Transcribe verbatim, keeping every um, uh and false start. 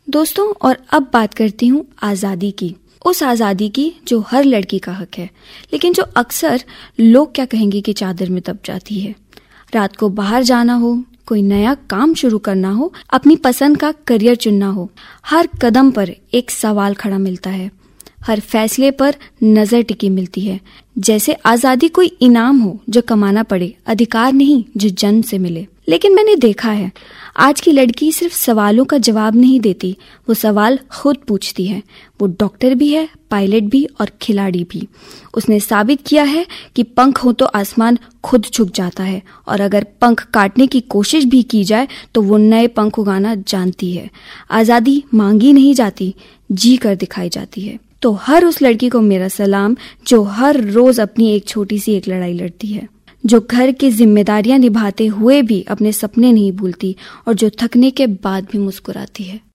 दोस्तों, और अब बात करती हूँ आज़ादी की, उस आज़ादी की जो हर लड़की का हक है, लेकिन जो अक्सर लोग क्या कहेंगे कि चादर में दब जाती है। रात को बाहर जाना हो, कोई नया काम शुरू करना हो, अपनी पसंद का करियर चुनना हो, हर कदम पर एक सवाल खड़ा मिलता है, हर फैसले पर नजर टिकी मिलती है। जैसे आज़ादी कोई इनाम हो जो कमाना पड़े, अधिकार नहीं जो जन्म से मिले। लेकिन मैंने देखा है आज की लड़की सिर्फ सवालों का जवाब नहीं देती, वो सवाल खुद पूछती है। वो डॉक्टर भी है, पायलट भी और खिलाड़ी भी। उसने साबित किया है कि पंख हो तो आसमान खुद झुक जाता है, और अगर पंख काटने की कोशिश भी की जाए तो वो नए पंख उगाना जानती है। आज़ादी मांगी नहीं जाती, जी कर दिखाई जाती है। तो हर उस लड़की को मेरा सलाम जो हर रोज अपनी एक छोटी सी एक लड़ाई लड़ती है, जो घर की जिम्मेदारियां निभाते हुए भी अपने सपने नहीं भूलती, और जो थकने के बाद भी मुस्कुराती है।